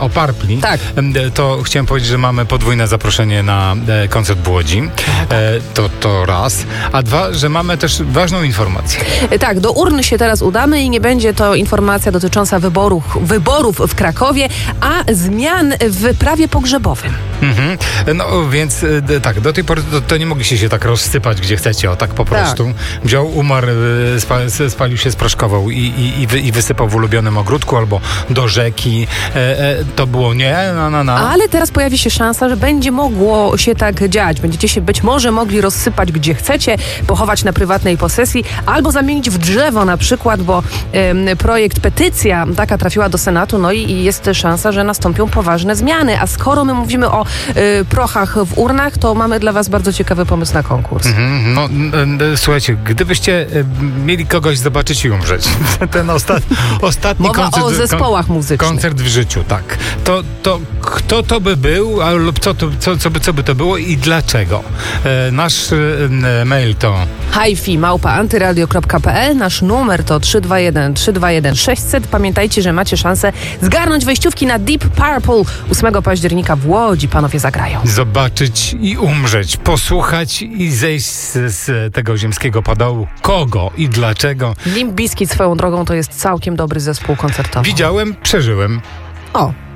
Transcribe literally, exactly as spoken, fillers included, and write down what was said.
o Purpli, Tak. to chciałem powiedzieć, że mamy podwójne zaproszenie na e, koncert w Łodzi. Tak. E, to, to raz. A dwa, że mamy też ważną informację. Tak, do urny się teraz udamy i nie będzie to informacja dotycząca wyborów, wyborów w Krakowie, a zmian w prawie pogrzebowym. Mhm. No więc e, tak, do tej pory to, to nie mogliście się tak rozsypać, gdzie chcecie, o tak po prostu. Tak. Wziął, umarł, e, spa, spalił się, sproszkował i, i, i, wy, i wysypał w ulubionym ogródku albo do rzeki. E, e, to było nie, no, no, no. Ale teraz pojawi się szansa, że będzie mogło się tak dziać. Będziecie się być może mogli rozsypać gdzie chcecie, pochować na prywatnej posesji albo zamienić w drzewo na przykład, bo ym, projekt, petycja taka trafiła do Senatu, no i, i jest szansa, że nastąpią poważne zmiany. A skoro my mówimy o y, prochach w urnach, to mamy dla was bardzo ciekawy pomysł na konkurs. Mhm, no, n- n- słuchajcie, gdybyście y, mieli kogoś zobaczyć i umrzeć, ten ostat, ostatni Mowa koncert, o zespołach muzycznych. koncert w życiu, tak, to, to kto to by był, a, lub co, to, co, co, by, co by to było i dlaczego? E, nasz e, mail to hi-fi małpa antyradio kropka p l. Nasz numer to trzy dwa jeden trzy dwa jeden sześć zero zero. Pamiętajcie, że macie szansę zgarnąć wejściówki na Deep Purple. ósmego października w Łodzi panowie zagrają. zobaczyć i umrzeć, posłuchać i zejść z, z tego ziemskiego padołu. Kogo i dlaczego? Limp Bizkit swoją drogą to jest całkiem dobry zespół koncertowy. Widziałem, przeżyłem. O,